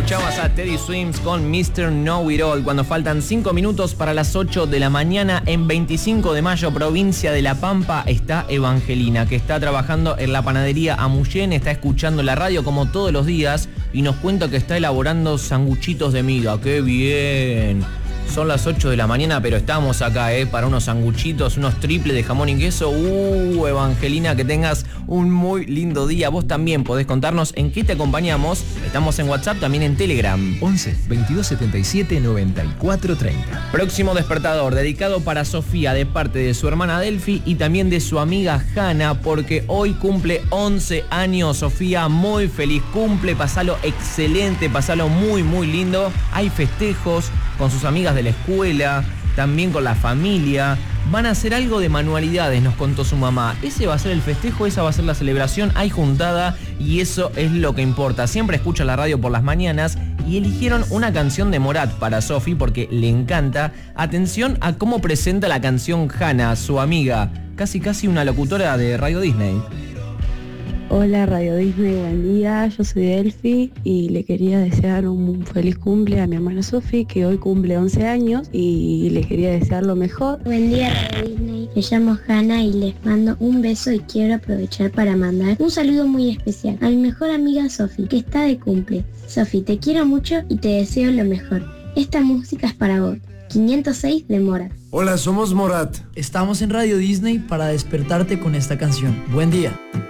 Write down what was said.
Escuchabas a Teddy Swims con Mr. Know It All cuando faltan 5 minutos para las 8 de la mañana. En 25 de mayo, provincia de La Pampa, está Evangelina, que está trabajando en la panadería Amullén, está escuchando la radio como todos los días y nos cuenta que está elaborando sanguchitos de miga. ¡Qué bien! Son las 8 de la mañana, pero estamos acá, para unos sanguchitos, unos triples de jamón y queso. Evangelina, que tengas un muy lindo día. Vos también podés contarnos en qué te acompañamos. Estamos en WhatsApp, también en Telegram. 11 22 77 94 30. Próximo despertador, dedicado para Sofía, de parte de su hermana Delphi y también de su amiga Hanna, porque hoy cumple 11 años. Sofía, muy feliz cumple, pasalo excelente, pasalo muy, muy lindo. Hay festejos con sus amigas de la escuela, también con la familia. Van a hacer algo de manualidades, nos contó su mamá. Ese va a ser el festejo, esa va a ser la celebración. Hay juntada y eso es lo que importa. Siempre escucha la radio por las mañanas y eligieron una canción de Morat para Sofi porque le encanta. Atención a cómo presenta la canción Hanna, su amiga, casi una locutora de Radio Disney. Hola Radio Disney, buen día, yo soy Delphi y le quería desear un feliz cumple a mi hermana Sofi, que hoy cumple 11 años y le quería desear lo mejor. Buen día Radio Disney, me llamo Hanna y les mando un beso y quiero aprovechar para mandar un saludo muy especial a mi mejor amiga Sofi, que está de cumple. Sofi, te quiero mucho y te deseo lo mejor. Esta música es para vos. 506 de Morat. Hola, somos Morat. Estamos en Radio Disney para despertarte con esta canción. Buen día.